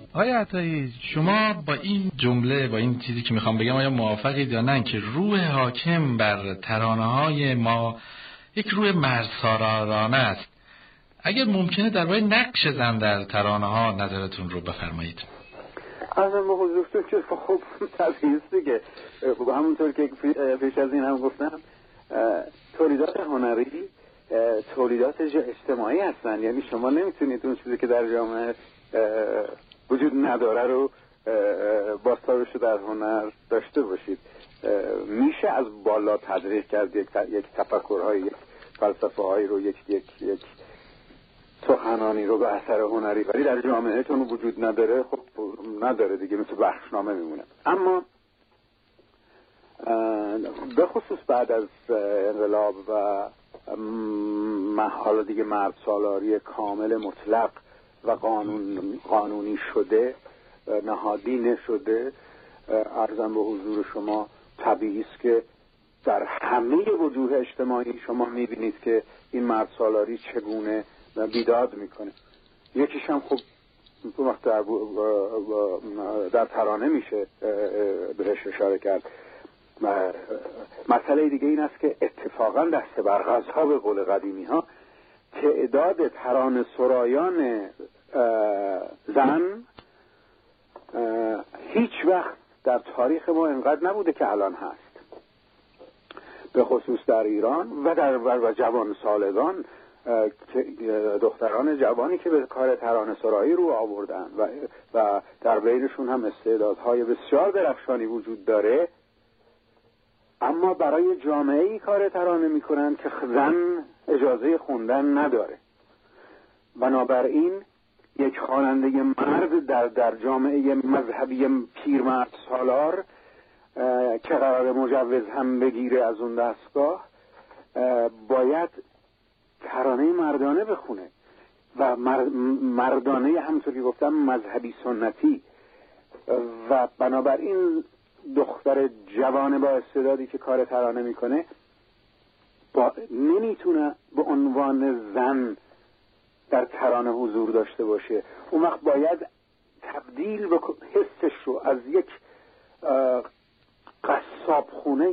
آقای عطایی، شما با این جمله، با این چیزی که میخوام بگم آیا موافقید یا نه که روح حاکم بر ترانه‌های ما یک روح مرزسالارانه است؟ اگر ممکنه درباره نقش زن در ترانه‌ها نظرتون رو بفرمایید. ازم به حضورتون که خب طبیعیه دیگه، همونطور که پیش از این هم گفتم تولیدات هنری تولیدات اجتماعی هستن. یعنی شما نمیتونید اون چیزی که در جامعه وجود نداره رو باستابش در هنر داشته باشید. میشه از بالا تدریج کرد یک تفکرهای، یک فلسفه هایی رو، یک سخنانی رو به اثر هنری، ولی در جامعه چون وجود نداره خب نداره دیگه، مثل بخشنامه میمونه. اما به خصوص بعد از انقلاب و حالا دیگه مرد سالاری کامل مطلق و قانونی شده، نهادینه شده، عرضم به حضور شما طبیعی است که در همه وجوه اجتماعی شما میبینید که این مرد سالاری چگونه بیداد میکنه. یکیش هم خب وقت در ترانه میشه بهش اشاره کرد. مسئله دیگه این است که اتفاقا دست بر غذا به قول قدیمی ها تعداد ترانه سرایان زن هیچ وقت در تاریخ ما انقدر نبوده که الان هست، به خصوص در ایران و جوان سالگان، دختران جوانی که به کار ترانه سرایی رو آوردن و در بینشون هم استعدادهای بسیار درخشانی وجود داره، اما برای جامعه‌ای کار ترانه میکنن که زن اجازه خوندن نداره. بنابراین یک خواننده مرد در جامعه مذهبی پیرمرد سالار که قرار مجوز هم بگیره از اون دستگاه باید ترانه مردانه بخونه و مردانه همونطور که گفتم مذهبی سنتی. و بنابراین دختر جوان با استعدادی که کار ترانه میکنه نمیتونه به عنوان زن در ترانه حضور داشته باشه. اون وقت باید تبدیل به حسش رو از یک قصابخونه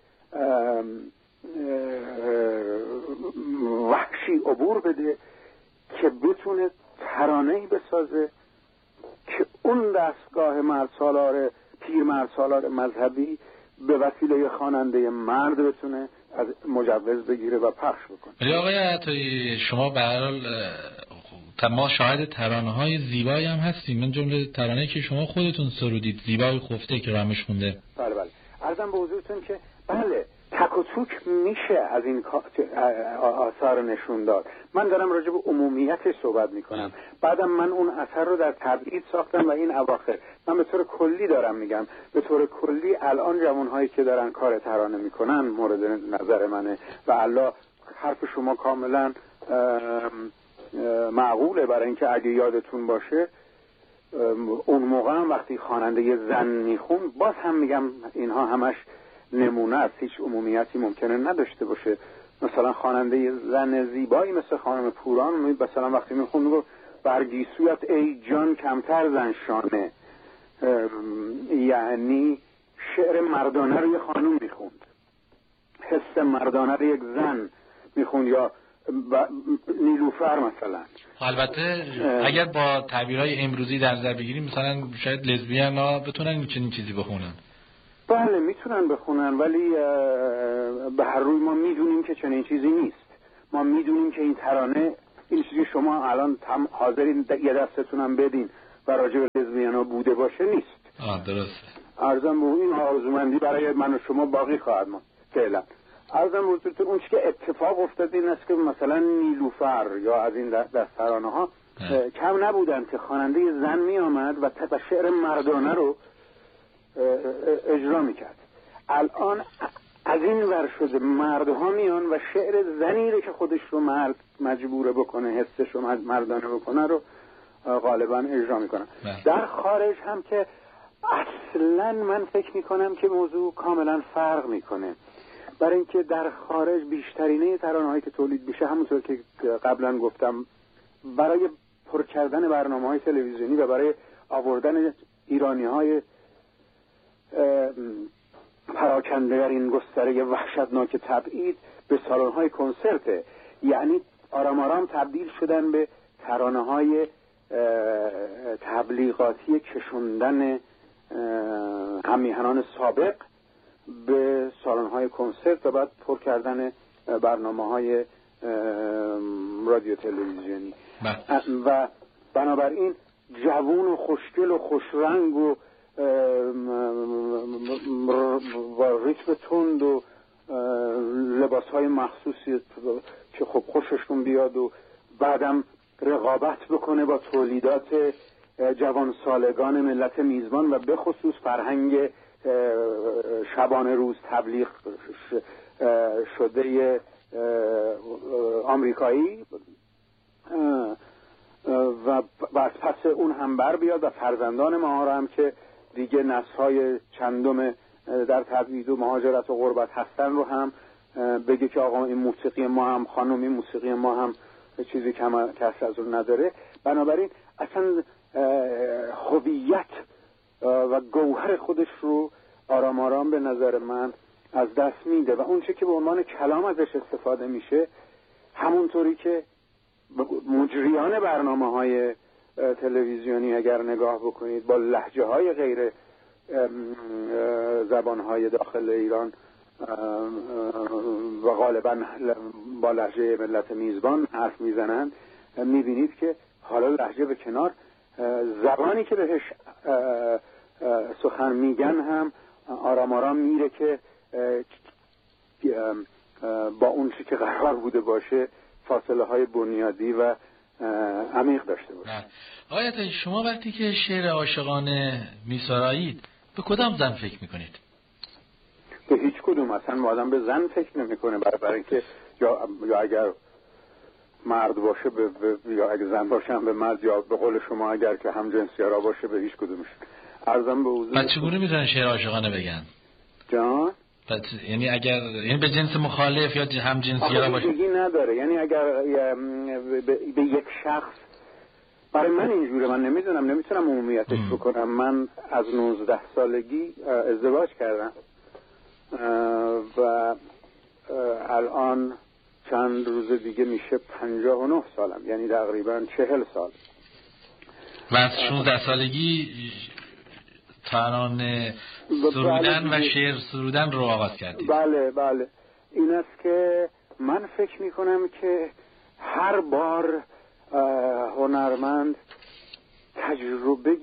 وحشی عبور بده که بتونه ترانه‌ای بسازه که اون دستگاه پیرمرد سالار مذهبی به وسیله خواننده مرد بتونه از مجوز بگیره و پخش بکنه. ولی آقای عطایی، شما به هر حال ما شاهد ترانه‌های زیبایی هم هستیم، من جمله ترانه‌ای که شما خودتون سرودید، زیبای خفته که رامش خونده. بله عرضم به حضورتون که بله تک و توک میشه از این آثار نشون داد. من دارم راجع به عمومیتش صحبت میکنم، بعدم من اون اثر رو در تبعید ساختم و این اواخر من به طور کلی دارم میگم. به طور کلی الان جوانهایی که دارن کار ترانه میکنن مورد نظر منه و الله حرف شما کاملا معقوله، برای اینکه اگه یادتون باشه اون موقع هم وقتی خواننده زن میخون، باز هم میگم اینها همش نمونه است، هیچ عمومیتی ممکنه نداشته باشه. مثلا خواننده زن زیبایی مثل خانم پوران مثلا وقتی میخون میگه برگیسویت ای جان کمتر زن شانه، یعنی شعر مردانه رو یه خانوم میخوند، حس مردانه رو یک زن میخوند. یا نیلوفر مثلا. البته اگر با تعبیرهای امروزی در نظر بگیریم مثلا شاید لزبیان ها بتونن چنین چیزی بخونن. بله میتونن بخونن، ولی به هر روی ما میدونیم که چنین چیزی نیست. ما میدونیم که این ترانه، این چیزی شما الان حاضرین یه دستتونم بدین و راجع به لزبیان ها بوده باشه نیست. درسته. عرضم به این آرزومندی برای من و شما باقی خواهد ماند فعلا. عرضم بزرگتون اون چی که اتفاق افتاد این است که مثلا نیلوفر یا از این دست ترانه ها کم نبودن که خواننده زن می آمد و شعر مردانه رو اجرا میکرد. الان از این ور شده مردها میان و شعر زنی رو که خودش رو مرد مجبوره بکنه، حسش رو مردانه بکنه رو غالبا اجرا میکنن. در خارج هم که اصلا من فکر میکنم که موضوع کاملا فرق میکنه، برای اینکه در خارج بیشترینه ترانه‌هایی که تولید میشه همونطور که قبلا گفتم برای پر کردن برنامه‌های تلویزیونی و برای آوردن ایرانی‌های پراکنده در این گستره وحشتناک تبعید به سالن‌های کنسرت. یعنی آرام آرام تبدیل شدن به ترانه‌های تبلیغاتی کشوندن هم‌میهنان سابق به سالن‌های کنسرت و بعد پر کردن برنامه‌های رادیو تلویزیونی. و بنابراین جوون و خوشگل و خوشرنگ و ریتم تند و لباس‌های مخصوصی که خب خوششون بیاد و بعدم رقابت بکنه با تولیدات جوان سالگان ملت میزبان و به خصوص فرهنگ شبانه روز تبلیغ شده آمریکایی و از پس اون هم بر بیاد و فرزندان ما هم که دیگه نسل‌های چندم در تبعید و مهاجرت و غربت هستن رو هم بگه که آقا این موسیقی ما هم خانم، این موسیقی ما هم چیزی کس از اون نداره. بنابراین اصلا هویت و گوهر خودش رو آرام آرام به نظر من از دست میده و اون چه که به عنوان کلام ازش استفاده میشه، همونطوری که مجریان برنامه‌های تلویزیونی اگر نگاه بکنید با لهجه‌های غیر زبان‌های داخل ایران و غالباً با لهجه ملت میزبان حرف میزنند، میبینید که حالا لهجه به کنار، زبانی که بهش سخن میگن هم آرام آرام میره که با اون چی که قرار بوده باشه فاصله های بنیادی و عمیق داشته باشه. آقای عطایی، شما وقتی که شعر عاشقانه میسرایید به کدام زن فکر میکنید؟ به هیچ کدوم. اصلا آدم به زن فکر نمیکنه، برای اینکه یا اگر مرد باشه یا اگر زن باشه هم به مرد، یا به قول شما اگر که هم جنسیارا باشه به هیچ کدومش. عرضم به حضور. بعد چگونه میتونن شعر عاشقانه بگن؟ جان؟ یعنی به جنس مخالف یا هم جنسیارا باشه؟ دیگه نداره. یعنی اگر به یک شخص، برای من اینجوره، من نمیتونم عمومیتش بکنم. من از 19 سالگی ازدواج کردم و الان چند روز دیگه میشه 59 سالم، یعنی تقریبا 40 سال. و از 16 سالگی ترانه سرودن و شعر سرودن رو آغاز کردید؟ بله. این است که من فکر میکنم که هر بار هنرمند تجربه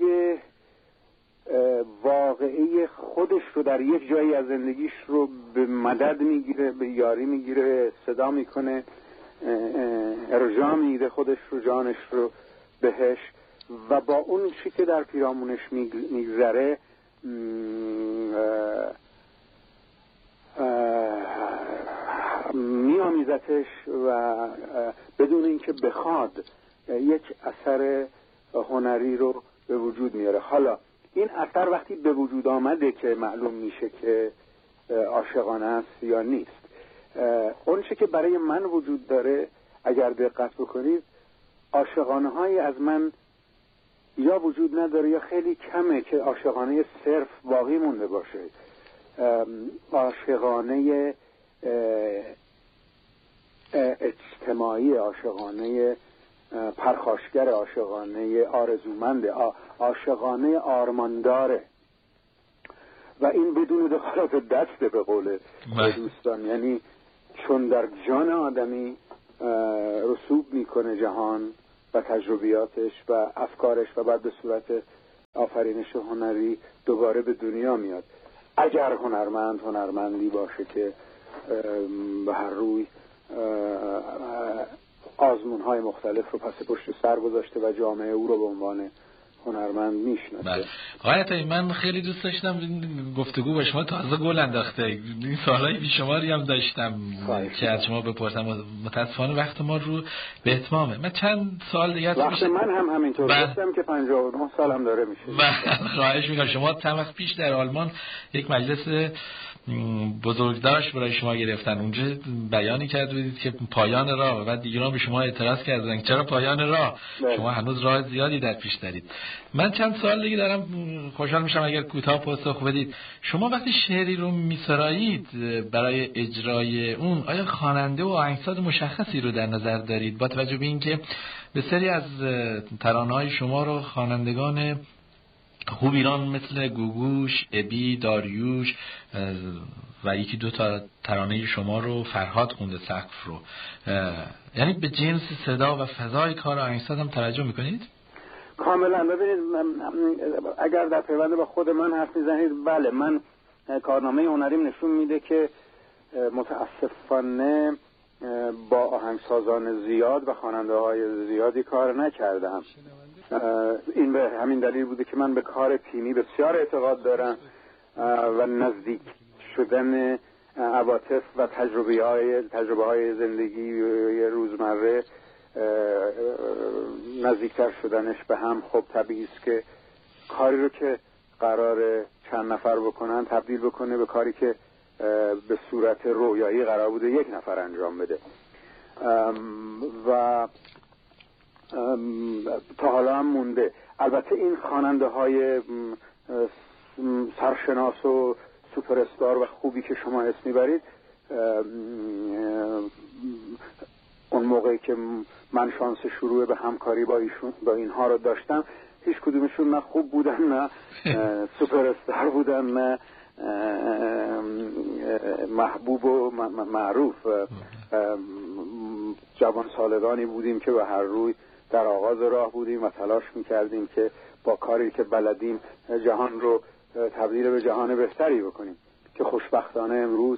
واقعی خودش رو در یک جایی از زندگیش رو به مدد میگیره، به یاری میگیره، صدا میکنه، ارجاع میده خودش رو، جانش رو بهش، و با اون چی که در پیرامونش میگذره میامیزتش و بدون اینکه بخواد یک اثر هنری رو به وجود میاره. حالا این اثر وقتی به وجود آمده که معلوم میشه که عاشقانه است یا نیست. اون چه که برای من وجود داره، اگر دقت بکنید، عاشقانه های از من یا وجود نداره یا خیلی کمه که عاشقانه صرف باقی مونده باشه. عاشقانه اجتماعی، عاشقانه پرخاشگر، عاشقانه آرزومند، عاشقانه آرمانداره، و این بدون دخالت دسته به قول دوستان. یعنی چون در جان آدمی رسوب میکنه جهان و تجربیاتش و افکارش و بعد به صورت آفرینش هنری دوباره به دنیا میاد. اگر هنرمندی باشه که به هر روی آزمون‌های مختلف رو پس پشت سر گذاشته و جامعه او رو به عنوان هنرمند میشناسه. آقای عطایی، من خیلی دوست داشتم گفتگو با شما، تازه گل انداخته. این سوالای بیشماری هم داشتم که از شما بپرسم، متاسفانه وقت ما رو به اتمامه. من چند سوال دیگه وقت من هم همینطور گفتم که 59 سالم داره میشه. خواهش میکنم. شما چند وقت پیش در آلمان یک مجلس بزرگداشت برای شما گرفتن. اونجا بیانی کرده بودید که پایان راه، و دیگران به شما اعتراض کردن که چرا پایان راه؟ شما هنوز راه زیادی در پیش دارید. من چند سوال دیگه دارم، خوشحال میشم اگر کوتاه پاسخ بدید. شما وقتی شعری رو میسرایید برای اجرای اون، آیا خواننده و آهنگساز مشخصی رو در نظر دارید؟ با توجه به اینکه بسیاری از ترانه‌های شما رو خوانندگان خوب ایران مثل گوگوش، ابی، داریوش و یکی دو تا ترانه شما رو فرهاد خونده، سقف رو، یعنی به جنس صدا و فضای کار آهنگساز هم توجه میکنید؟ کاملا. ببینید، اگر در پیوند با خود من حرف میزنید، بله، من کارنامه هنریم نشون میده که متاسفانه با آهنگسازان زیاد و خواننده های زیادی کار نکردم. این به همین دلیل بوده که من به کار تیمی بسیار اعتقاد دارم و نزدیک شدن عواطف و تجربه های زندگی روزمره، نزدیکتر شدنش به هم خب طبیعی است که کاری رو که قرار چند نفر بکنن تبدیل بکنه به کاری که به صورت رویایی قرار بوده یک نفر انجام بده. و تا حالا هم مونده. البته این خواننده های سرشناس و سوپر استار و خوبی که شما اسم میبرید، اون موقعی که من شانس شروع به همکاری با اینها رو داشتم، هیچ کدومشون نه خوب بودن، نه سوپر استار بودن، نه محبوب و معروف. جوان سالگانی بودیم که به هر روی در آغاز راه بودیم و تلاش میکردیم که با کاری که بلدیم جهان رو تبدیل به جهان بهتری بکنیم، که خوشبختانه امروز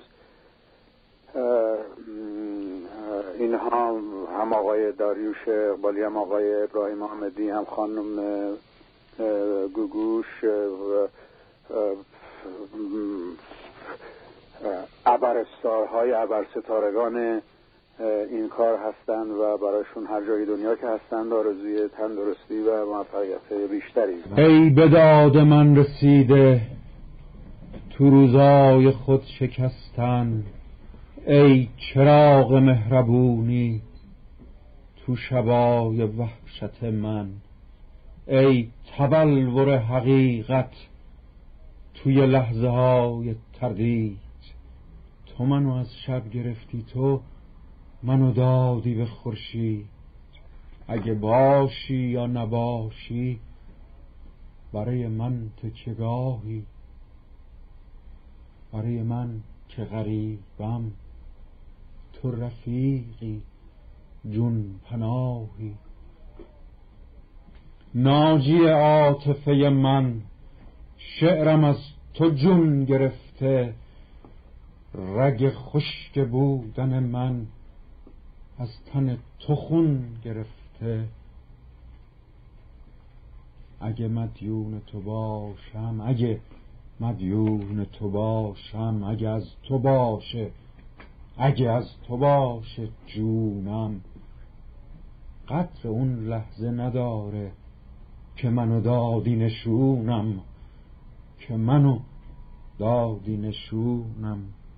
اینها، هم آقای داریوش اقبالی، هم آقای ابراهیم احمدی، هم خانم گوگوش، ابرستارهای ابرستارگان این کار هستند و برایشون هر جای دنیا که هستند آرزوی تندرستی و موفقیت بیشتری. ای به داد من رسیده تو روزای خود شکستن، ای چراغ مهربونی تو شبای وحشت من، ای تبلور حقیقت توی لحظه های تردید، تو منو از شب گرفتی، تو منو دادی به خورشید. اگه باشی یا نباشی برای من تکیه‌گاهی، برای من که غریبم تو رفیقی جون پناهی. ناجی عاطفه من شعرم از تو جون گرفته، رگ خشک بودن من از تن تو خون گرفته. اگه مدیون تو باشم، اگه مدیون تو باشم، اگه از تو باشه، اگه از تو باشه جونم، قدر اون لحظه نداره که منو دادی نشونم، که منو دادی نشونم.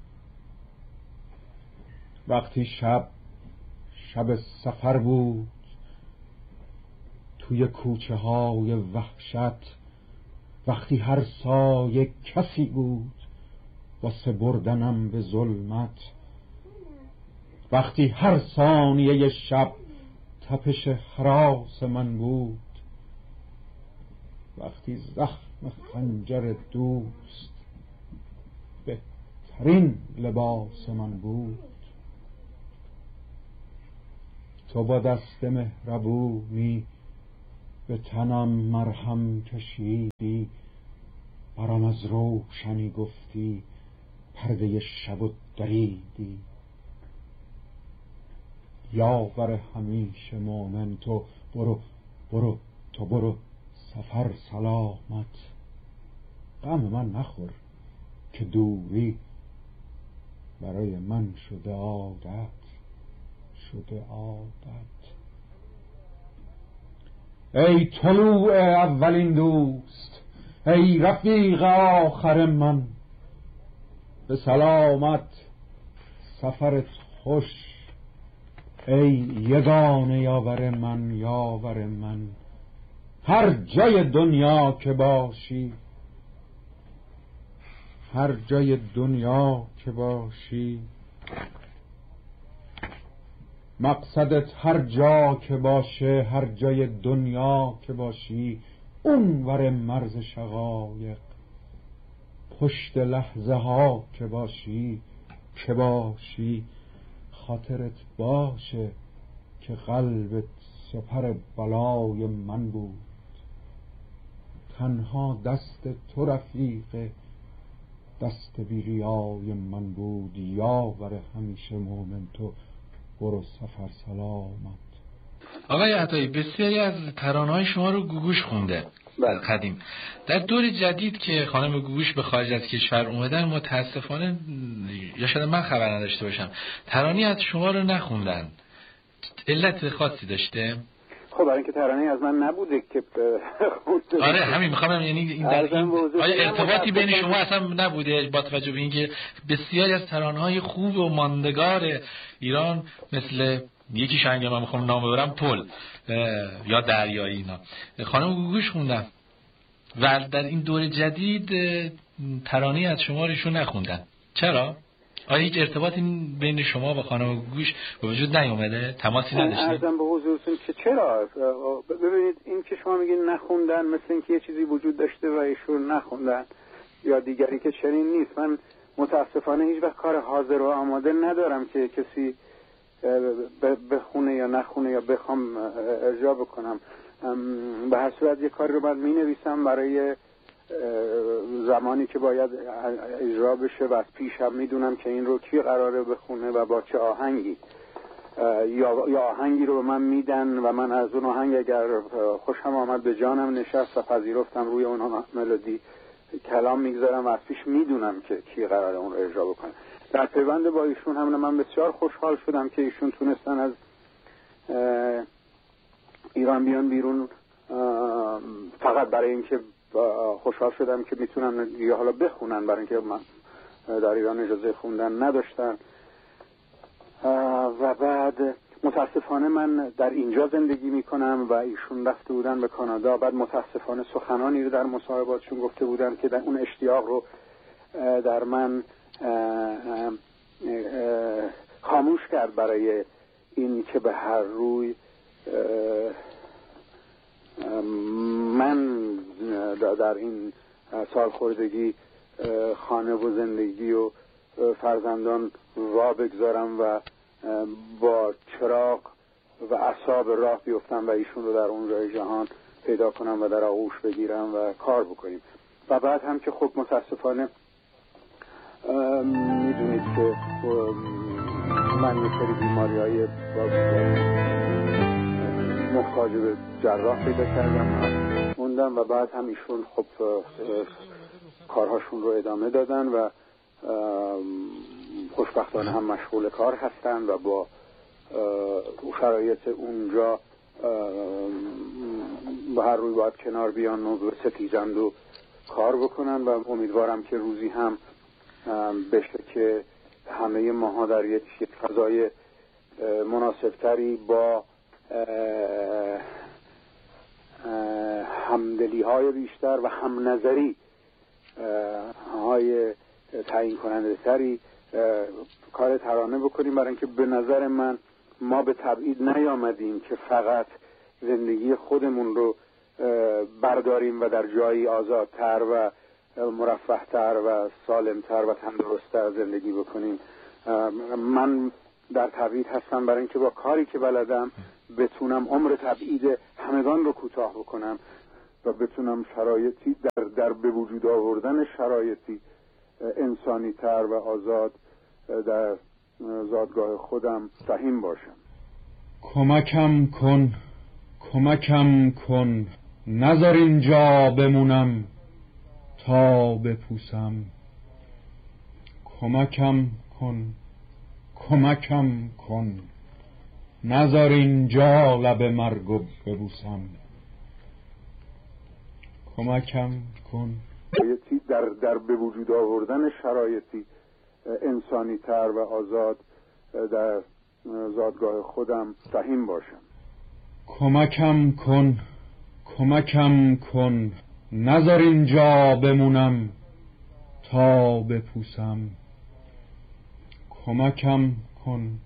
وقتی شب سفر بود توی کوچه های وحشت، وقتی هر سایه کسی بود واسه بردنم به ظلمت، وقتی هر ثانیه شب تپش هراس من بود، وقتی زخم خنجر دوست بهترین لباس من بود، تو با دست مهربونی به تنم مرهم کشیدی، برام از روشنی گفتی پرده شب و دریدی. یاور همیشه مومن، تو برو سفر سلامت. غم من نخور که دوری برای من شده عادت. ای طلوع اولین دوست، ای رفیق آخر من، به سلامت سفرت خوش، ای یگانه یاور من، یاور من. هر جای دنیا که باشی، هر جای دنیا که باشی، مقصدت هر جا که باشه، هر جای دنیا که باشی، اونور مرز شقایق پشت لحظه ها که باشی، که باشی خاطرت باشه که قلبت سپر بلای من بود. تنها دست تو رفیق دست بی ریای من بود. یاور همیشه مومن تو، برو سفر سلامت. آقای عطایی، بسیاری از ترانه‌های شما رو گوگوش خونده در قدیم. در دور جدید که خانم گوگوش به خارج از کشور اومدن، متاسفانه یا شاید من خبر نداشته باشم، ترانه‌ای از شما رو نخوندن. علت خاصی داشته؟ خب برای اینکه ترانه‌ای از من نبوده که خونده. آره همین میخوام، یعنی این در این آیا ارتباطی بین شما اصلا نبوده با توجه به اینکه بسیاری از ترانه‌های خوب و ماندگار ایران مثل یکی شنگ من میخوام نام ببرم پل یا دریایی اینا خانم گوگوش خوندن و در این دور جدید ترانه‌ای از شما روشون نخوندن. چرا؟ آیا هیچ ارتباطی بین شما و خانم گوگوش به وجود نیومده؟ تماسی نداشتید؟ عرضم به حضورتون که چرا؟ ببینید این که شما میگین نخوندن، مثل اینکه یه چیزی وجود داشته و ایشون نخوندن یا دیگری که چنین نیست. من متاسفانه هیچ وقت کار حاضر و آماده ندارم که کسی بخونه یا نخونه یا بخوام اجرا بکنم. به هر صورت یه کاری رو من مینویسم برای زمانی که باید اجرا بشه و از پیش هم میدونم که این رو کی قراره بخونه و با چه آهنگی، یا آهنگی رو به من میدن و من از اون آهنگ اگر خوشم آمد به جانم نشست و پذیرفتم روی اون ملودی کلام میگذارم و از پیش میدونم که کی قراره اون رو اجرا بکنه. در پیوند با ایشون هم من بسیار خوشحال شدم که ایشون تونستن از ایران بیان بیرون، فقط برای اینکه خوشحال شدم که میتونن یا حالا بخونن، برای اینکه من در ایران اجازه خوندن نداشتن. و بعد متاسفانه من در اینجا زندگی میکنم و ایشون رفته بودن به کانادا. بعد متاسفانه سخنانی رو در مصاحباتشون گفته بودن که در اون اشتیاق رو در من خاموش کرد برای این که به هر روی من در این سالخوردگی خانه و زندگی و فرزندان وا بگذارم و با چراغ و اعصاب راه بیفتم و ایشون رو در اون جای جهان پیدا کنم و در آغوش بگیرم و کار بکنیم. و بعد هم که خب متاسفانه میدونید که من یه سری بیماری‌های محتاج به جراح پیدا کردم موندم و بعد هم ایشون خب کارهاشون رو ادامه دادن و خوشبختانه هم مشغول کار هستن و با شرایط اونجا به هر روی باید کنار بیان و ستیزند و کار بکنن و امیدوارم که روزی هم بشه که همه ماها در یک فضای مناسبتری با همدلی های بیشتر و هم نظری های تعیین کننده تری کار ترانه بکنیم، برای اینکه به نظر من ما به تبعید نیامدیم که فقط زندگی خودمون رو برداریم و در جایی آزادتر و مرفه‌تر و سالمتر و تندرست‌تر زندگی بکنیم. من در تبعید هستم برای اینکه با کاری که بلدم بتونم عمر تبعید همگان رو کوتاه بکنم و بتونم شرایطی در به وجود آوردن شرایطی انسانی تر و آزاد در زادگاه خودم سهیم باشم. کمکم کن، کمکم کن، نذار اینجا بمونم تا بپوسم. کمکم کن، کمکم کن، نذار اینجا لب مرگو ببوسم. کمکم کن. در به وجود آوردن شرایطی انسانی تر و آزاد در زادگاه خودم سهیم باشم. کمکم کن نذار اینجا بمونم تا بپوسم. کمکم کن